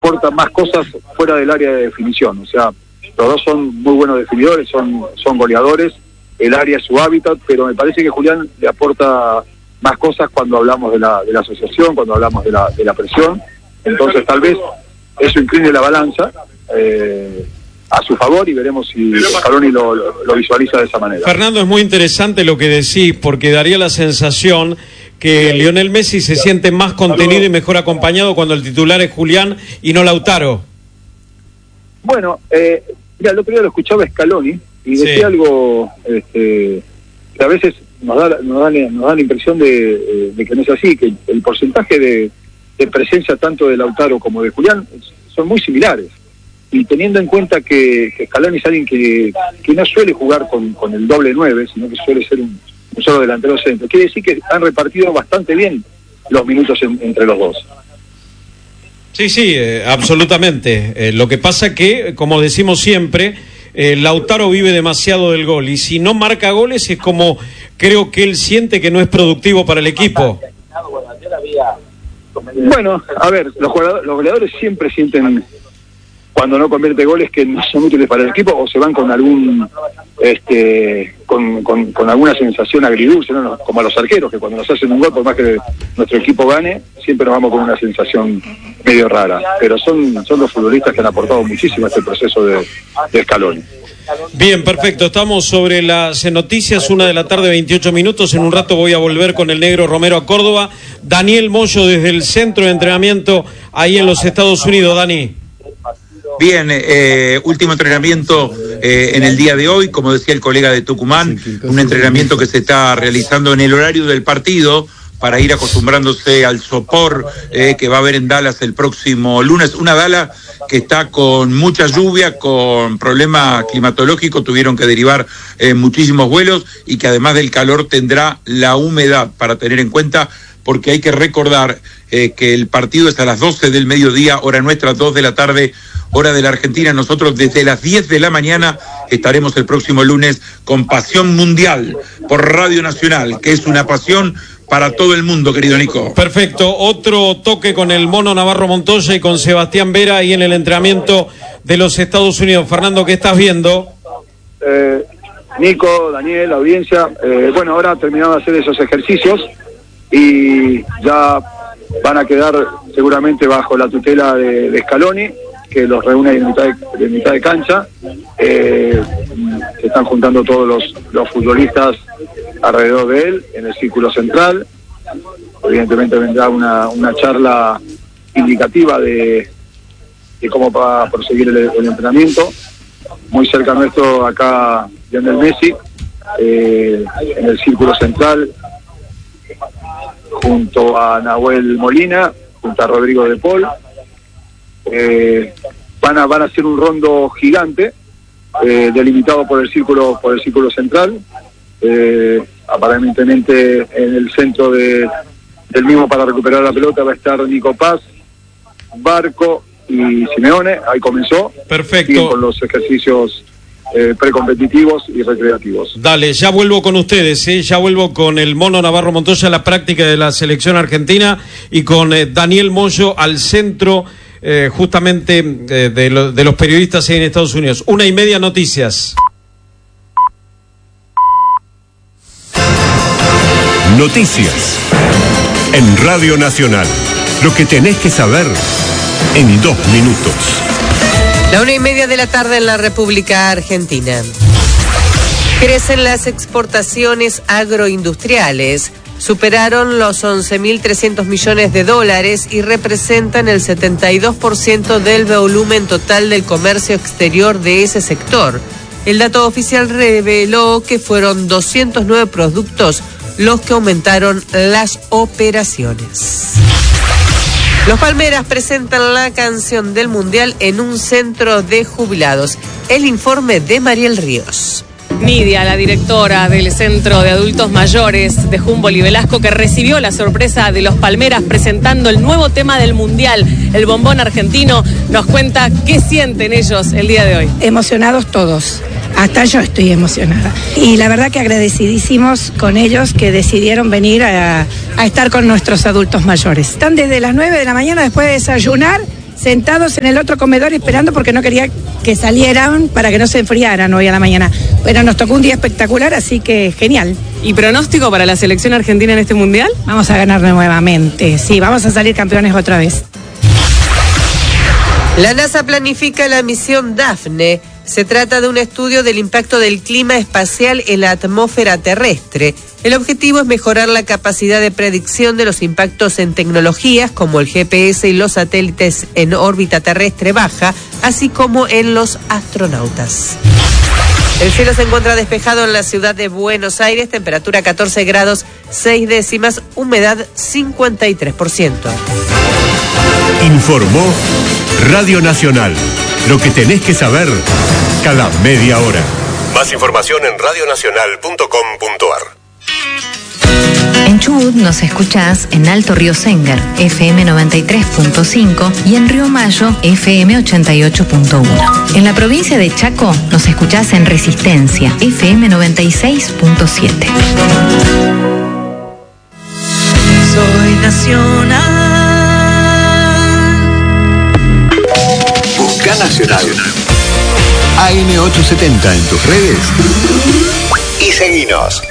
aporta más cosas fuera del área de definición. O sea, los dos son muy buenos definidores, son goleadores, el área es su hábitat, pero me parece que Julián le aporta más cosas cuando hablamos de la asociación, cuando hablamos de la presión. Entonces tal vez eso incline la balanza a su favor y veremos si Scaloni lo visualiza de esa manera. Fernando, es muy interesante lo que decís, porque daría la sensación que Lionel Messi se siente más contenido y mejor acompañado cuando el titular es Julián y no Lautaro. Bueno, mira, el otro día lo escuchaba Scaloni y decía algo que a veces nos da la impresión de que no es así, que el porcentaje de presencia tanto de Lautaro como de Julián son muy similares. Y teniendo en cuenta que Scaloni es alguien que no suele jugar con el doble 9, sino que suele ser un solo delantero centro, quiere decir que han repartido bastante bien los minutos entre los dos. Sí, absolutamente. Lo que pasa que, como decimos siempre, Lautaro vive demasiado del gol, y si no marca goles es como creo que él siente que no es productivo para el equipo. Bueno, a ver, los goleadores siempre sienten, cuando no convierte goles, que no son útiles para el equipo, o se van con algún con alguna sensación agridulce, ¿no? Como a los arqueros, que cuando nos hacen un gol, por más que nuestro equipo gane, siempre nos vamos con una sensación medio rara. Pero son los futbolistas que han aportado muchísimo a este proceso de Scaloni. Bien, perfecto. Estamos sobre las noticias, 1:28 p.m. En un rato voy a volver con el negro Romero a Córdoba. Daniel Moyo desde el centro de entrenamiento ahí en los Estados Unidos. Dani. Bien, último entrenamiento en el día de hoy, como decía el colega de Tucumán, un entrenamiento que se está realizando en el horario del partido para ir acostumbrándose al sopor que va a haber en Dallas el próximo lunes. Una Dallas que está con mucha lluvia, con problemas climatológicos, tuvieron que derivar muchísimos vuelos, y que además del calor tendrá la humedad para tener en cuenta, porque hay que recordar que el partido es a las 12 del mediodía, hora nuestra, 2 de la tarde, hora de la Argentina. Nosotros desde las 10 de la mañana estaremos el próximo lunes con Pasión Mundial por Radio Nacional, que es una pasión para todo el mundo, querido Nico. Perfecto, otro toque con el Mono Navarro Montoya y con Sebastián Vera ahí en el entrenamiento de los Estados Unidos. Fernando, ¿qué estás viendo? Nico, Daniel, audiencia, bueno, ahora terminado de hacer esos ejercicios y ya van a quedar seguramente bajo la tutela de Scaloni, que los reúne de mitad de cancha. Se están juntando todos los futbolistas alrededor de él en el círculo central. Evidentemente vendrá una charla indicativa de cómo va a proseguir el entrenamiento. Muy cerca nuestro acá Lionel Messi, en el círculo central, junto a Nahuel Molina, junto a Rodrigo de Paul. Van a hacer un rondo gigante, delimitado por el círculo central. Aparentemente en el centro del mismo, para recuperar la pelota, va a estar Nico Paz, Barco y Simeone. Ahí comenzó. Perfecto. Siguen con los ejercicios precompetitivos y recreativos. Dale, ya vuelvo con ustedes, ya vuelvo con el Mono Navarro Montoya a la práctica de la selección argentina y con Daniel Moyo al centro justamente de los periodistas en Estados Unidos. 1:30 noticias. Noticias en Radio Nacional. Lo que tenés que saber en 2 minutos. La 1:30 de la tarde en la República Argentina. Crecen las exportaciones agroindustriales. Superaron los 11.300 millones de dólares y representan el 72% del volumen total del comercio exterior de ese sector. El dato oficial reveló que fueron 209 productos los que aumentaron las operaciones. Los Palmeras presentan la canción del Mundial en un centro de jubilados. El informe de Mariel Ríos. Nidia, la directora del Centro de Adultos Mayores de Humboldt y Velasco, que recibió la sorpresa de los Palmeras presentando el nuevo tema del Mundial, el bombón argentino, nos cuenta qué sienten ellos el día de hoy. Emocionados todos. Hasta yo estoy emocionada. Y la verdad que agradecidísimos con ellos que decidieron venir a estar con nuestros adultos mayores. Están desde las 9 de la mañana después de desayunar, sentados en el otro comedor esperando porque no quería que salieran para que no se enfriaran hoy a la mañana. Pero nos tocó un día espectacular, así que genial. ¿Y pronóstico para la selección argentina en este mundial? Vamos a ganar nuevamente, sí, vamos a salir campeones otra vez. La NASA planifica la misión Daphne. Se trata de un estudio del impacto del clima espacial en la atmósfera terrestre. El objetivo es mejorar la capacidad de predicción de los impactos en tecnologías como el GPS y los satélites en órbita terrestre baja, así como en los astronautas. El cielo se encuentra despejado en la ciudad de Buenos Aires, temperatura 14 grados 6 décimas, humedad 53%. Informó Radio Nacional. Lo que tenés que saber cada media hora. Más información en radionacional.com.ar. En Chubut nos escuchás en Alto Río Sengar, FM 93.5 y en Río Mayo, FM 88.1. En la provincia de Chaco nos escuchás en Resistencia, FM 96.7. Soy nacional. Busca Nacional. AM870 en tus redes y seguinos.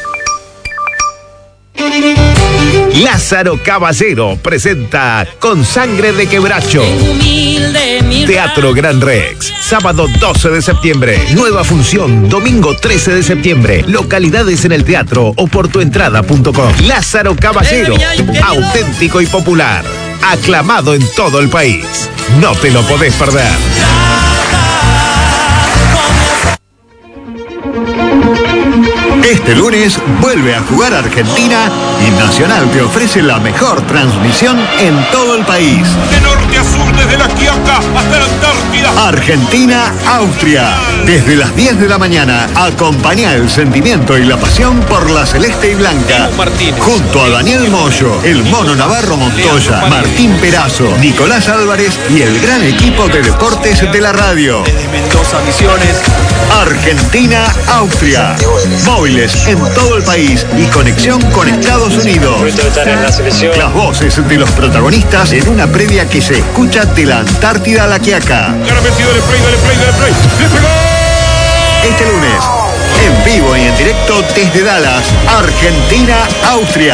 Lázaro Caballero presenta Con Sangre de Quebracho. Teatro Gran Rex, sábado 12 de septiembre. Nueva función, domingo 13 de septiembre. Localidades en el teatro o por tuentrada.com. Lázaro Caballero, auténtico y popular. Aclamado en todo el país. No te lo podés perder. Este lunes vuelve a jugar Argentina y Nacional te ofrece la mejor transmisión en todo el país. De norte a sur, desde la Quiaca hasta la Antártida. Argentina-Austria. Desde las 10 de la mañana, acompaña el sentimiento y la pasión por la celeste y blanca. Junto a Daniel Moyo, el Mono Navarro Montoya, Martín Perazo, Nicolás Álvarez y el gran equipo de deportes de la radio. Desde Mendoza, Misiones. Argentina-Austria. Móviles en todo el país y conexión con Estados Unidos. Las voces de los protagonistas en una previa que se escucha de la Antártida a la Quiaca. Este lunes, en vivo y en directo desde Dallas, Argentina-Austria.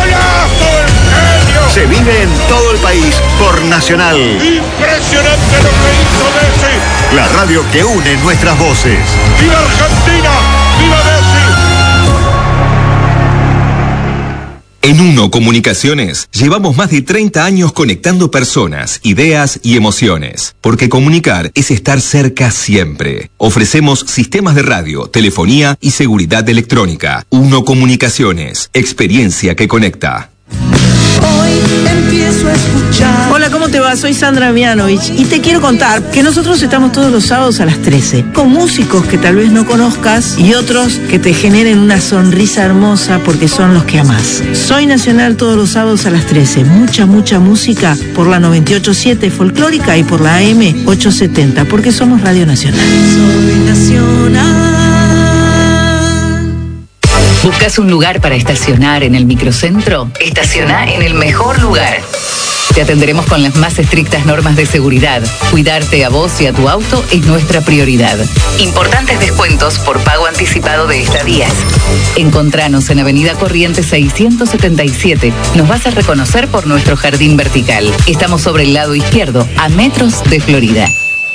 Se vive en todo el país por Nacional. Impresionante lo que hizo Messi. La radio que une nuestras voces. ¡Viva Argentina! ¡Viva Messi! En Uno Comunicaciones llevamos más de 30 años conectando personas, ideas y emociones. Porque comunicar es estar cerca siempre. Ofrecemos sistemas de radio, telefonía y seguridad electrónica. Uno Comunicaciones, experiencia que conecta. Hoy empiezo a escuchar. Hola, ¿cómo te va? Soy Sandra Mianovich y te quiero contar que nosotros estamos todos los sábados a las 13 con músicos que tal vez no conozcas y otros que te generen una sonrisa hermosa porque son los que amás. Soy Nacional todos los sábados a las 13. Mucha música por la 98.7 folclórica y por la AM 870 porque somos Radio Nacional. Soy nacional. ¿Buscas un lugar para estacionar en el microcentro? Estaciona en el mejor lugar. Te atenderemos con las más estrictas normas de seguridad. Cuidarte a vos y a tu auto es nuestra prioridad. Importantes descuentos por pago anticipado de estadías. Encontranos en Avenida Corrientes 677. Nos vas a reconocer por nuestro jardín vertical. Estamos sobre el lado izquierdo, a metros de Florida.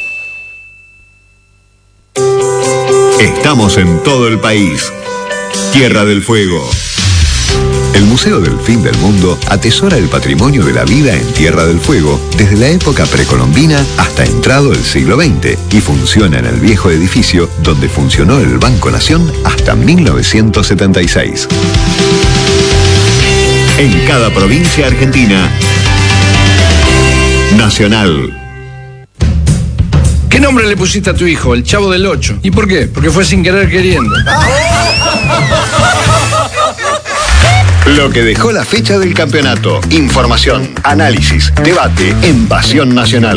Estamos en todo el país. Tierra del Fuego. El Museo del Fin del Mundo atesora el patrimonio de la vida en Tierra del Fuego desde la época precolombina hasta entrado el siglo XX y funciona en el viejo edificio donde funcionó el Banco Nación hasta 1976. En cada provincia argentina, Nacional. ¿Qué nombre le pusiste a tu hijo? El Chavo del 8. ¿Y por qué? Porque fue sin querer queriendo. Lo que dejó la fecha del campeonato. Información, análisis, debate en Pasión Nacional.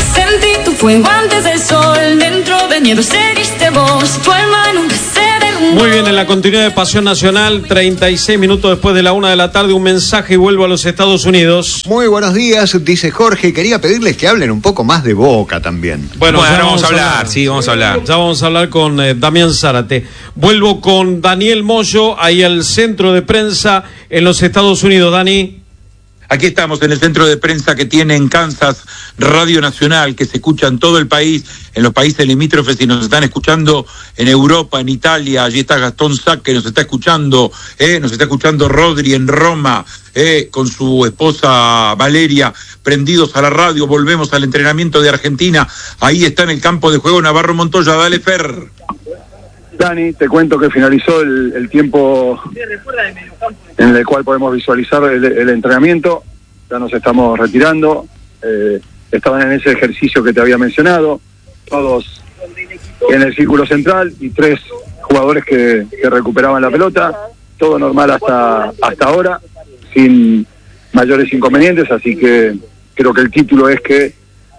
Sentí tu fuego antes del sol. Dentro del miedo seguiste vos. Tu alma nunca se derrumbó. Muy bien, en la continuidad de Pasión Nacional, 36 minutos después de la 1 de la tarde, un mensaje y vuelvo a los Estados Unidos. Muy buenos días, dice Jorge. Quería pedirles que hablen un poco más de Boca también. Bueno, ya vamos a hablar, sí, vamos a hablar. Ya vamos a hablar con Damián Zárate. Vuelvo con Daniel Moyo, ahí al centro de prensa en los Estados Unidos. Dani. Aquí estamos en el centro de prensa que tiene en Kansas Radio Nacional, que se escucha en todo el país, en los países limítrofes, y nos están escuchando en Europa, en Italia. Allí está Gastón Sack, que nos está escuchando Rodri en Roma, con su esposa Valeria, prendidos a la radio. Volvemos al entrenamiento de Argentina. Ahí está en el campo de juego Navarro Montoya. Dale, Fer. Dani, te cuento que finalizó el tiempo en el cual podemos visualizar el entrenamiento. Ya nos estamos retirando. Estaban en ese ejercicio que te había mencionado, todos en el círculo central y 3 jugadores que recuperaban la pelota. Todo normal hasta ahora, sin mayores inconvenientes, así que creo que el título es que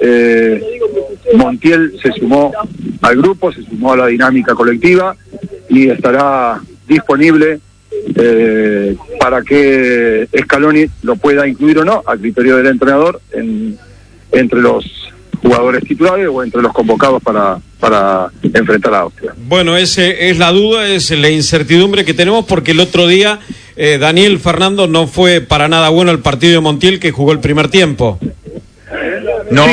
Montiel se sumó al grupo, se sumó a la dinámica colectiva y estará disponible para que Scaloni lo pueda incluir o no, a criterio del entrenador, entre los jugadores titulares o entre los convocados para enfrentar a Austria. Bueno, ese es la duda, es la incertidumbre que tenemos, porque el otro día Daniel Fernando no fue para nada bueno el partido de Montiel, que jugó el primer tiempo. No.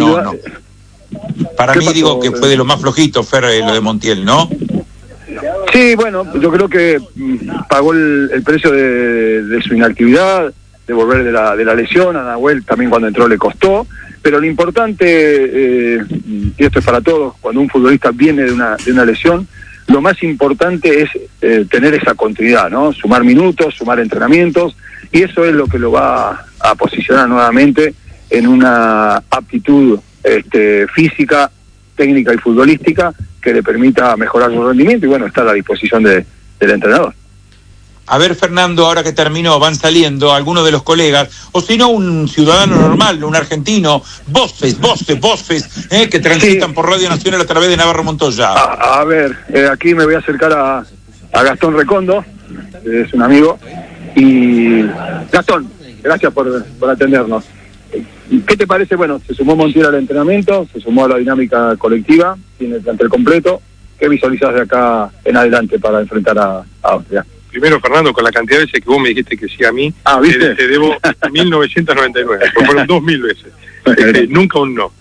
Para mí digo que fue de lo más flojito, Fer, lo de Montiel, ¿no? Sí, bueno, yo creo que pagó el precio de su inactividad, de volver de la lesión. A Nahuel también cuando entró le costó, pero lo importante, y esto es para todos, cuando un futbolista viene de una lesión, lo más importante es tener esa continuidad, ¿no? Sumar minutos, sumar entrenamientos, y eso es lo que lo va a posicionar nuevamente en una aptitud física, técnica y futbolística que le permita mejorar su rendimiento, y bueno, está a la disposición del entrenador. A ver, Fernando, ahora que terminó, van saliendo algunos de los colegas, o si no, un ciudadano normal, un argentino, voces, que transitan por Radio Nacional a través de Navarro Montoya. A ver, aquí me voy a acercar a Gastón Recondo, es un amigo, y Gastón, gracias por atendernos. ¿Qué te parece? Bueno, se sumó Montiel al entrenamiento, se sumó a la dinámica colectiva, tiene el plantel completo. ¿Qué visualizas de acá en adelante para enfrentar a Austria? Primero, Fernando, con la cantidad de veces que vos me dijiste que sí a mí, ¿viste? Te debo 1999, fueron 2000 veces. Nunca un no.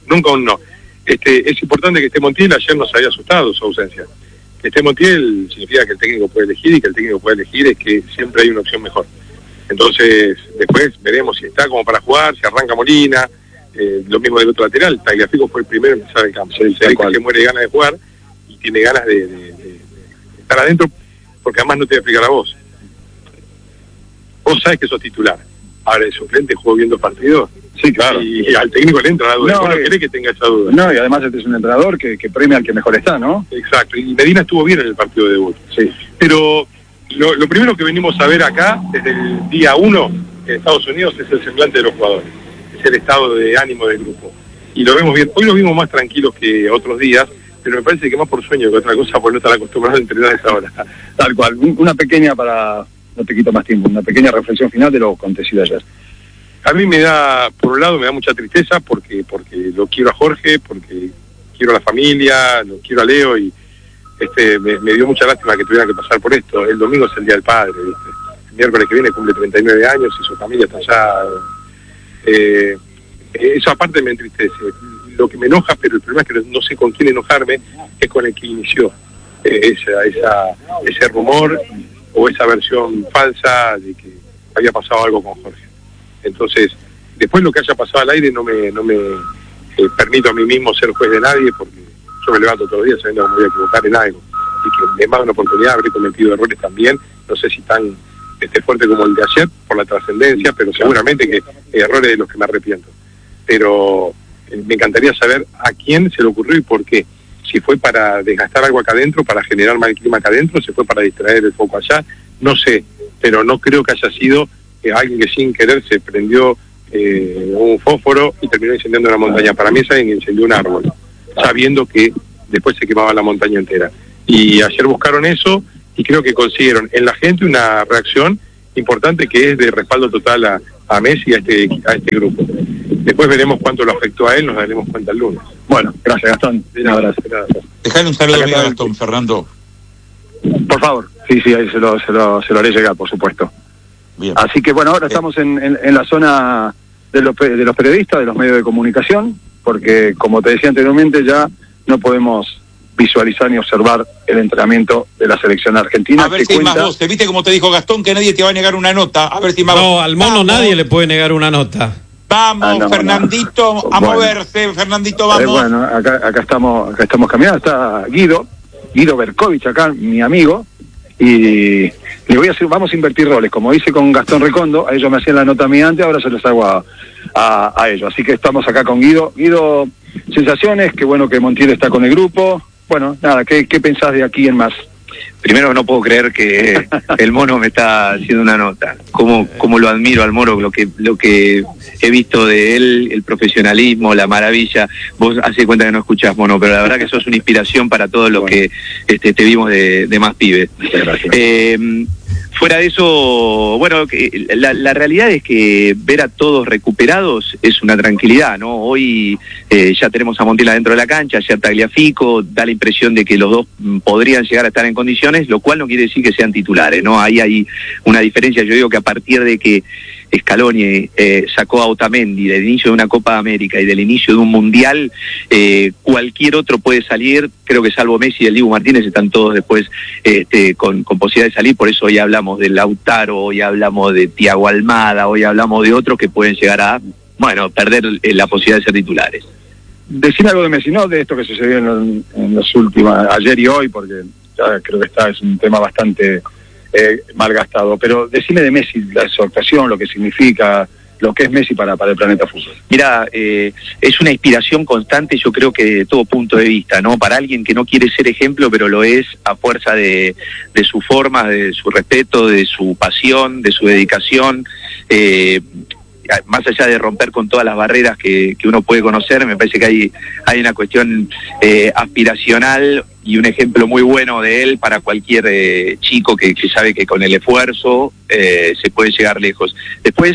Es importante que esté Montiel. Ayer nos había asustado su ausencia. Que esté Montiel significa que el técnico puede elegir, y que el técnico puede elegir es que siempre hay una opción mejor. Entonces, después veremos si está como para jugar, si arranca Molina, lo mismo del otro lateral. Tagliafico fue el primero en empezar el campo. Se ve que muere de ganas de jugar y tiene ganas de estar adentro, porque además no te voy a explicar a vos. Vos sabés que sos titular. Ahora el suplente jugó bien 2 partidos. Sí, claro. Y al técnico le entra la duda. No querés que tenga esa duda. No, y además este es un entrenador que premia al que mejor está, ¿no? Exacto. Y Medina estuvo bien en el partido de debut. Sí. Pero lo primero que venimos a ver acá, desde el día 1 en Estados Unidos, es el semblante de los jugadores. Es el estado de ánimo del grupo. Y lo vemos bien. Hoy lo vimos más tranquilos que otros días, pero me parece que más por sueño que otra cosa, porque no están acostumbrados a entrenar a esa hora. Tal cual. Una pequeña, no te quito más tiempo, una pequeña reflexión final de lo acontecido ayer. A mí me da, por un lado, me da mucha tristeza porque lo quiero a Jorge, porque quiero a la familia, lo quiero a Leo, y me dio mucha lástima que tuvieran que pasar por esto. El domingo es el Día del Padre, ¿viste? El miércoles que viene cumple 39 años y su familia está allá. Eso aparte me entristece. Lo que me enoja, pero el problema es que no sé con quién enojarme, es con el que inició ese rumor o esa versión falsa de que había pasado algo con Jorge. Entonces, después lo que haya pasado al aire no me permito a mí mismo ser juez de nadie, porque yo me levanto todos los días sabiendo que me voy a equivocar en algo, y que me más de una oportunidad habré cometido errores también, no sé si tan fuerte como el de ayer por la trascendencia, pero seguramente que errores de los que me arrepiento. Pero me encantaría saber a quién se le ocurrió y por qué. Si fue para desgastar algo acá adentro, para generar mal clima acá adentro, si fue para distraer el foco allá, no sé, pero no creo que haya sido alguien que sin querer se prendió un fósforo y terminó incendiando una montaña. Para mí es alguien que incendió un árbol, sabiendo que después se quemaba la montaña entera. Y ayer buscaron eso y creo que consiguieron en la gente una reacción importante que es de respaldo total a Messi y a este grupo. Después veremos cuánto lo afectó a él, nos daremos cuenta el lunes. Bueno, gracias Gastón. Un abrazo. Dejale un saludo a Gastón, Fernando. Por favor, sí, ahí se lo haré llegar, por supuesto. Bien. Así que bueno, ahora estamos en la zona de los periodistas, de los medios de comunicación, porque como te decía anteriormente, ya no podemos visualizar ni observar el entrenamiento de la selección argentina. A ver si hay más voces. ¿Viste como te dijo Gastón que nadie te va a negar una nota? A ver si más No, al mono nadie le puede negar una nota. Vamos, Fernandito, a moverse, Fernandito, vamos. Bueno, acá estamos caminando, está Guido Berkovich acá, mi amigo, y le vamos a invertir roles, como hice con Gastón Recondo, a ellos me hacían la nota a mí antes, ahora se los hago a ellos. Así que estamos acá con Guido. Guido, sensaciones, qué bueno que Montiel está con el grupo. Bueno, nada, ¿qué pensás de aquí en más? Primero, no puedo creer que el mono me está haciendo una nota. Cómo lo admiro al mono, lo que he visto de él, el profesionalismo, la maravilla. Vos hace cuenta que no escuchás, mono, pero la verdad que sos una inspiración para todos los que te vimos de más pibes. Muchas gracias. Fuera de eso, bueno, la realidad es que ver a todos recuperados es una tranquilidad, ¿no? Hoy ya tenemos a Montiel adentro de la cancha, ayer Tagliafico, da la impresión de que los dos podrían llegar a estar en condiciones, lo cual no quiere decir que sean titulares, ¿no? Ahí hay una diferencia. Yo digo que a partir de que Scaloni sacó a Otamendi del inicio de una Copa de América y del inicio de un Mundial, cualquier otro puede salir. Creo que salvo Messi y el Dibu Martínez están todos después con posibilidad de salir. Por eso hoy hablamos de Lautaro, hoy hablamos de Thiago Almada, hoy hablamos de otros que pueden llegar a perder la posibilidad de ser titulares. Decime algo de Messi, no de esto que sucedió en los últimos, ayer y hoy, porque ya creo que es un tema bastante malgastado, pero decime de Messi, su actuación, lo que significa, lo que es Messi para el planeta fútbol. Mira, es una inspiración constante, yo creo que de todo punto de vista, ¿no? Para alguien que no quiere ser ejemplo, pero lo es a fuerza de su forma, de su respeto, de su pasión, de su dedicación, más allá de romper con todas las barreras que uno puede conocer, me parece que hay una cuestión aspiracional y un ejemplo muy bueno de él para cualquier chico que sabe que con el esfuerzo se puede llegar lejos. Después,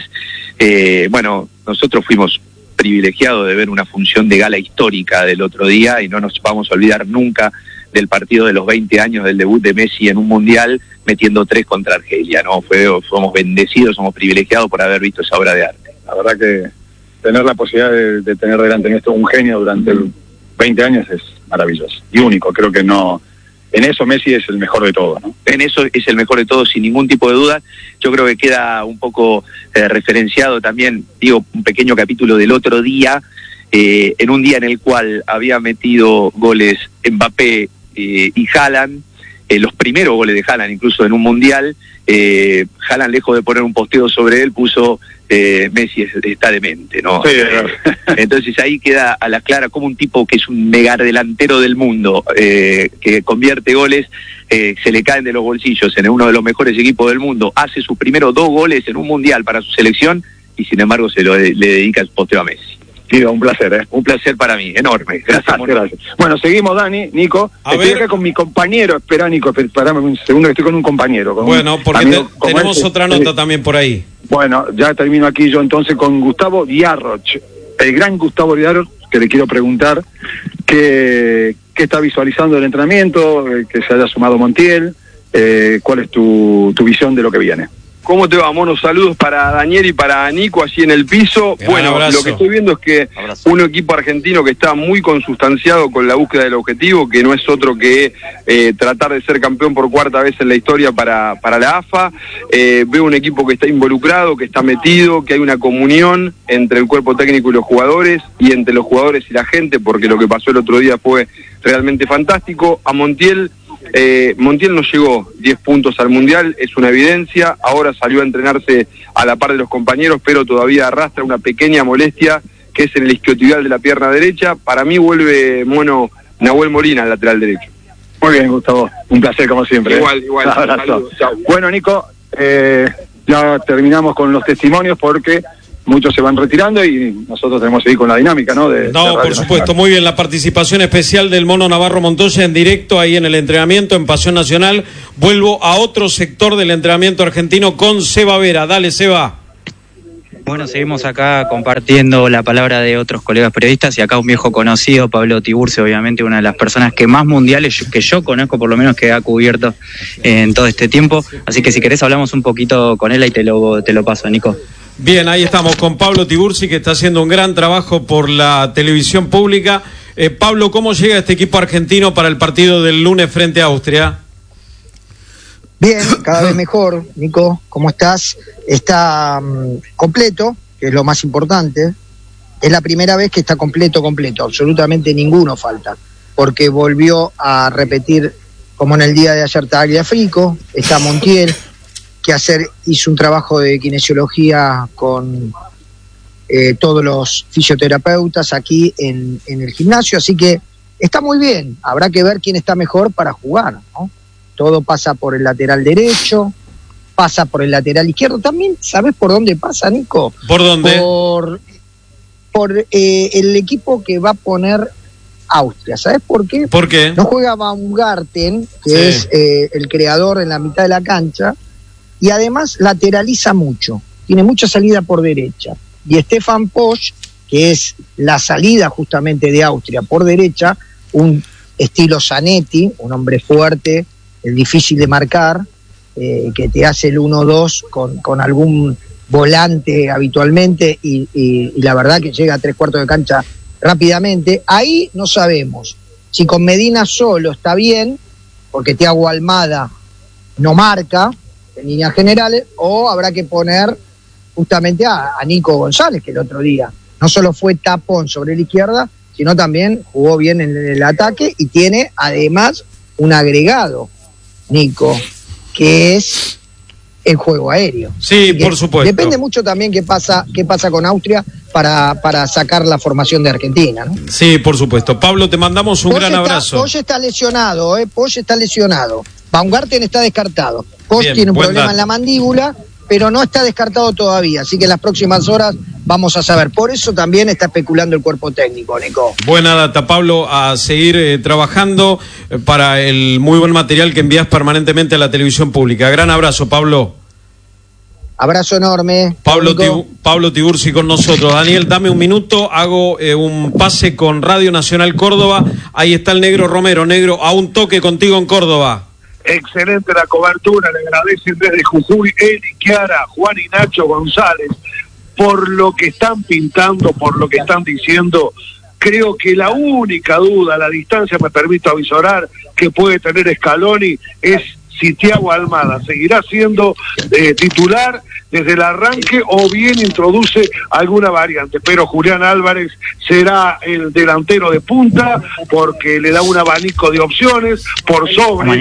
nosotros fuimos privilegiados de ver una función de gala histórica del otro día y no nos vamos a olvidar nunca del partido de los 20 años del debut de Messi en un Mundial, metiendo 3 contra Argelia, ¿no? Fuimos bendecidos, somos privilegiados por haber visto esa obra de arte. La verdad que tener la posibilidad de tener delante en esto un genio durante 20 años es maravilloso y único. Creo que no, en eso Messi es el mejor de todos, ¿no? En eso es el mejor de todos, sin ningún tipo de duda. Yo creo que queda un poco referenciado también, un pequeño capítulo del otro día, en un día en el cual había metido goles Mbappé y Haaland, los primeros goles de Haaland incluso en un Mundial. Haaland, lejos de poner un posteo sobre él, puso Messi está demente, ¿no? Sí, entonces ahí queda a la clara como un tipo que es un mega delantero del mundo, que convierte goles, se le caen de los bolsillos en uno de los mejores equipos del mundo, hace sus primeros 2 goles en un Mundial para su selección y sin embargo le dedica el posteo a Messi. Sí, un placer, Un placer para mí, enorme. Gracias. Gracias. Bueno, seguimos, Dani, Nico. Estoy acá con mi compañero. Espera, Nico, esperame un segundo que estoy con un compañero. Porque tenemos otra nota también por ahí. Bueno, ya termino aquí yo entonces con Gustavo Diarroch, el gran Gustavo Diarroch, que le quiero preguntar qué está visualizando el entrenamiento, que se haya sumado Montiel, cuál es tu visión de lo que viene. ¿Cómo te va, mono? Saludos para Daniel y para Nico allí en el piso. Bueno, lo que estoy viendo es que un equipo argentino que está muy consustanciado con la búsqueda del objetivo, que no es otro que tratar de ser campeón por 4ª vez en la historia para la AFA. Veo un equipo que está involucrado, que está metido, que hay una comunión entre el cuerpo técnico y los jugadores, y entre los jugadores y la gente, porque lo que pasó el otro día fue realmente fantástico. A Montiel no llegó 10 puntos al Mundial, es una evidencia. Ahora salió a entrenarse a la par de los compañeros, pero todavía arrastra una pequeña molestia que es en el isquiotibial de la pierna derecha. Para mí vuelve Nahuel Molina al lateral derecho. Muy bien, Gustavo, un placer como siempre. Igual. Saludos. Bueno, Nico, ya terminamos con los testimonios porque muchos se van retirando y nosotros tenemos que seguir con la dinámica, ¿no? Por supuesto, muy bien, la participación especial del Mono Navarro Montoya en directo ahí en el entrenamiento en Pasión Nacional. Vuelvo a otro sector del entrenamiento argentino con Seba Vera. Dale, Seba. Bueno, seguimos acá compartiendo la palabra de otros colegas periodistas y acá un viejo conocido, Pablo Tiburcio, obviamente una de las personas que más mundiales que yo conozco, por lo menos, que ha cubierto en todo este tiempo. Así que si querés hablamos un poquito con él y te lo paso, Nico. Bien, ahí estamos con Pablo Tiburcio, que está haciendo un gran trabajo por la televisión pública. Pablo, ¿cómo llega este equipo argentino para el partido del lunes frente a Austria? Bien, cada vez mejor, Nico, ¿cómo estás? Está completo, que es lo más importante. Es la primera vez que está completo, absolutamente ninguno falta, porque volvió a repetir, como en el día de ayer, Tagliafico, está Montiel, que hizo un trabajo de kinesiología con todos los fisioterapeutas aquí en el gimnasio, así que está muy bien, habrá que ver quién está mejor para jugar, ¿no? Todo pasa por el lateral derecho, pasa por el lateral izquierdo. También, ¿sabés por dónde pasa, Nico? ¿Por dónde? Por el equipo que va a poner Austria. ¿Sabés por qué? ¿Por qué? No juega Baumgarten, que es el creador en la mitad de la cancha, y además lateraliza mucho. Tiene mucha salida por derecha. Y Stefan Posch, que es la salida justamente de Austria por derecha, un estilo Zanetti, un hombre fuerte, difícil de marcar, que te hace el 1-2 con algún volante habitualmente y la verdad que llega a 3/4 de cancha rápidamente. Ahí no sabemos si con Medina solo está bien, porque Thiago Almada no marca en líneas generales, o habrá que poner justamente a Nico González, que el otro día no solo fue tapón sobre la izquierda, sino también jugó bien en el ataque y tiene además un agregado, Nico, que es el juego aéreo. Sí, por supuesto. Depende mucho también qué pasa con Austria para sacar la formación de Argentina, ¿no? Sí, por supuesto. Pablo, te mandamos un gran abrazo. Posch está lesionado, Posch está lesionado. Baumgarten está descartado. Posch tiene un problema en la mandíbula, pero no está descartado todavía, así que en las próximas horas vamos a saber. Por eso también está especulando el cuerpo técnico, Nico. Buena data, Pablo, a seguir trabajando para el muy buen material que envías permanentemente a la televisión pública. Gran abrazo, Pablo. Abrazo enorme. Pablo Tiburcio con nosotros. Daniel, dame un minuto, hago un pase con Radio Nacional Córdoba. Ahí está el Negro Romero. Negro, a un toque contigo en Córdoba. Excelente la cobertura, le agradecen desde Jujuy, Eli, Chiara, Juan y Nacho González, por lo que están pintando, por lo que están diciendo. Creo que la única duda, la distancia me permito avisorar, que puede tener Scaloni es si Thiago Almada seguirá siendo titular desde el arranque o bien introduce alguna variante, pero Julián Álvarez será el delantero de punta porque le da un abanico de opciones por sobre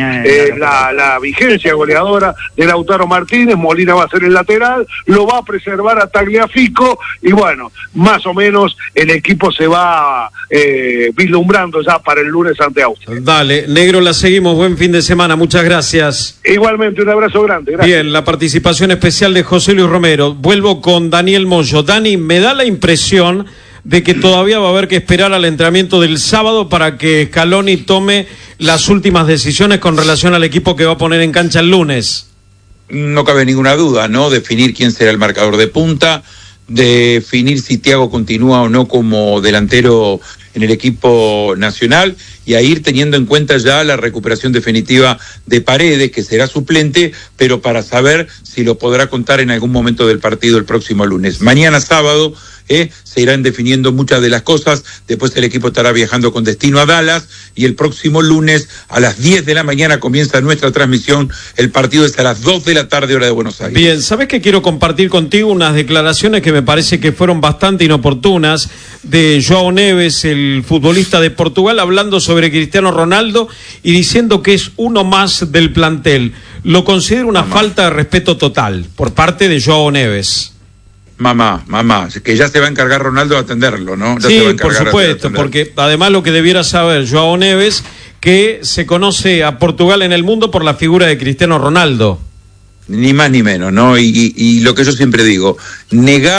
la vigencia goleadora de Lautaro Martínez. Molina va a ser el lateral, lo va a preservar a Tagliafico y bueno, más o menos el equipo se va vislumbrando ya para el lunes ante Austria. Dale, Negro, la seguimos, buen fin de semana, muchas gracias. Igualmente, un abrazo grande, gracias. Bien, la participación especial de José Luis Romero. Vuelvo con Daniel Moyo. Dani, me da la impresión de que todavía va a haber que esperar al entrenamiento del sábado para que Scaloni tome las últimas decisiones con relación al equipo que va a poner en cancha el lunes. No cabe ninguna duda, ¿no? Definir quién será el marcador de punta, definir si Thiago continúa o no como delantero en el equipo nacional y a ir teniendo en cuenta ya la recuperación definitiva de Paredes, que será suplente, pero para saber si lo podrá contar en algún momento del partido el próximo lunes. Mañana sábado se irán definiendo muchas de las cosas, después el equipo estará viajando con destino a Dallas y el próximo lunes a las 10 de la mañana comienza nuestra transmisión, el partido es a las 2 de la tarde hora de Buenos Aires. Bien, ¿sabes que quiero compartir contigo unas declaraciones que me parece que fueron bastante inoportunas de João Neves, el futbolista de Portugal, hablando sobre Cristiano Ronaldo y diciendo que es uno más del plantel? Lo considero una falta de respeto total por parte de João Neves. Mamá, que ya se va a encargar Ronaldo de atenderlo, ¿no? Ya sí, se va a encargar por supuesto, porque además lo que debiera saber João Neves, que se conoce a Portugal en el mundo por la figura de Cristiano Ronaldo. Ni más ni menos, ¿no? Y lo que yo siempre digo, negar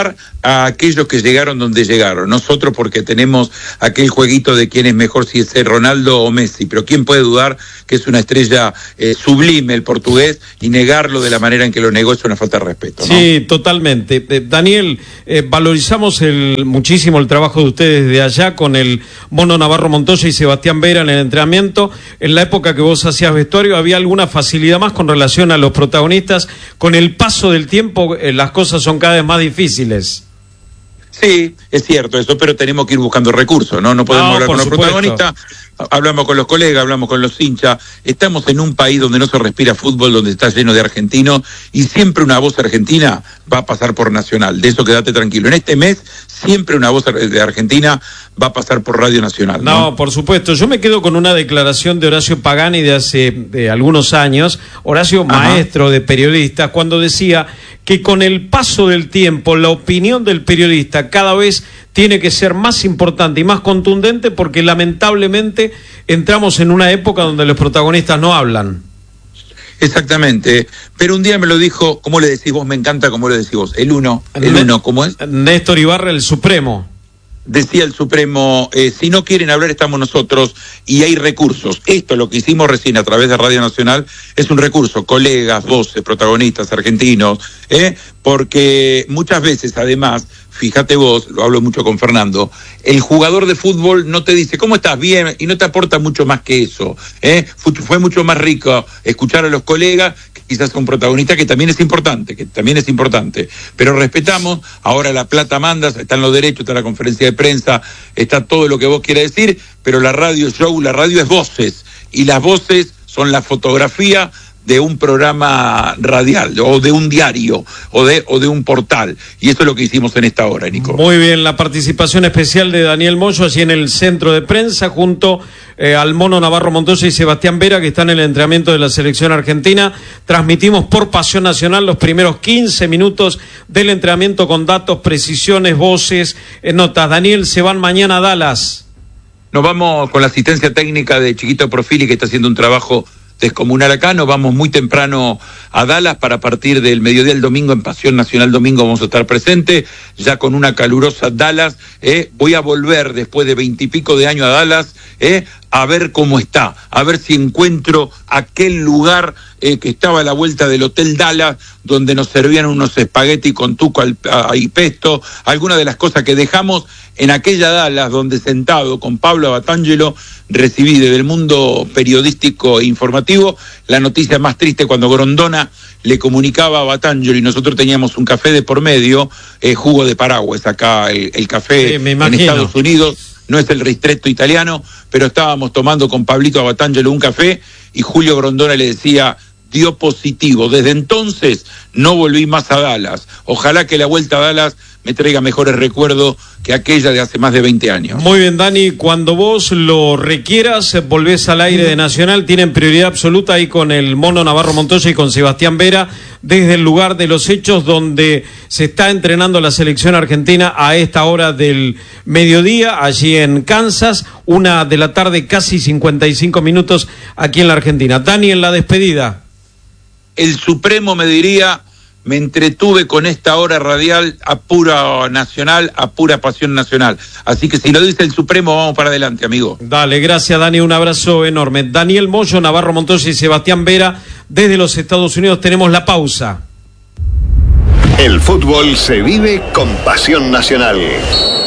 a aquellos que llegaron donde llegaron. Nosotros porque tenemos aquel jueguito de quién es mejor, si es Ronaldo o Messi, pero quién puede dudar que es una estrella sublime el portugués, y negarlo de la manera en que lo negó es una falta de respeto, ¿no? Sí, totalmente. Daniel, valorizamos muchísimo el trabajo de ustedes de allá con el Mono Navarro Montoya y Sebastián Vera en el entrenamiento. En la época que vos hacías vestuario, ¿había alguna facilidad más con relación a los protagonistas? Con el paso del tiempo, las cosas son cada vez más difíciles. Sí, es cierto eso, pero tenemos que ir buscando recursos, ¿no? No podemos hablar con los protagonistas, hablamos con los colegas, hablamos con los hinchas. Estamos en un país donde no se respira fútbol, donde está lleno de argentinos, y siempre una voz argentina va a pasar por Nacional. De eso quédate tranquilo. En este mes, siempre una voz de Argentina va a pasar por Radio Nacional, ¿no? No, por supuesto. Yo me quedo con una declaración de Horacio Pagani de hace algunos años, Horacio, maestro de periodistas, cuando decía que con el paso del tiempo la opinión del periodista cada vez tiene que ser más importante y más contundente, porque lamentablemente entramos en una época donde los protagonistas no hablan. Exactamente, pero un día me lo dijo, ¿cómo le decís vos? Me encanta cómo le decís vos, el uno, ¿cómo es? Néstor Ibarra, el Supremo. Decía el Supremo, si no quieren hablar estamos nosotros, y hay recursos. Esto, lo que hicimos recién a través de Radio Nacional, es un recurso, colegas, voces, protagonistas, argentinos, porque muchas veces, además, fíjate vos, lo hablo mucho con Fernando, el jugador de fútbol no te dice, ¿cómo estás? Bien, y no te aporta mucho más que eso. Fue mucho más rico escuchar a los colegas, quizás un protagonista que también es importante, pero respetamos. Ahora la plata manda, están los derechos, está la conferencia de prensa, está todo lo que vos quieras decir, pero la radio show, la radio es voces, y las voces son la fotografía de un programa radial, o de un diario, o de un portal, y eso es lo que hicimos en esta hora, Nico. Muy bien, la participación especial de Daniel Moyo allí en el centro de prensa, junto al Mono Navarro Montoya y Sebastián Vera, que están en el entrenamiento de la selección argentina. Transmitimos por Pasión Nacional los primeros 15 minutos del entrenamiento con datos, precisiones, voces, notas. Daniel, se van mañana a Dallas. Nos vamos con la asistencia técnica de Chiquito Profili, que está haciendo un trabajo descomunal acá. Nos vamos muy temprano a Dallas para partir del mediodía del domingo en Pasión Nacional domingo. Vamos a estar presentes ya con una calurosa Dallas. Voy a volver después de 20 y pico de años a Dallas, a ver cómo está, a ver si encuentro aquel lugar que estaba a la vuelta del Hotel Dallas, donde nos servían unos espagueti con tuco y pesto, algunas de las cosas que dejamos en aquella Dallas, donde sentado con Pablo Abatangelo recibí desde el mundo periodístico e informativo la noticia más triste, cuando Grondona le comunicaba a Abatangelo, y nosotros teníamos un café de por medio, jugo de Paraguas, acá el café en Estados Unidos. No es el ristretto italiano, pero estábamos tomando con Pablito Abatangelo un café, y Julio Grondona le decía, dio positivo. Desde entonces no volví más a Dallas. Ojalá que la vuelta a Dallas me traiga mejores recuerdos que aquella de hace más de 20 años. Muy bien, Dani, cuando vos lo requieras, volvés al aire de Nacional. Tienen prioridad absoluta ahí con el Mono Navarro Montoya y con Sebastián Vera, desde el lugar de los hechos, donde se está entrenando la selección argentina a esta hora del mediodía, allí en Kansas, 1 de la tarde, casi 55 minutos aquí en la Argentina. Dani, en la despedida. El Supremo me diría, me entretuve con esta hora radial a pura Nacional, a pura Pasión Nacional. Así que si lo dice el Supremo, vamos para adelante, amigo. Dale, gracias, Dani, un abrazo enorme. Daniel Moyo, Navarro Montoya y Sebastián Vera, desde los Estados Unidos. Tenemos la pausa. El fútbol se vive con Pasión Nacional.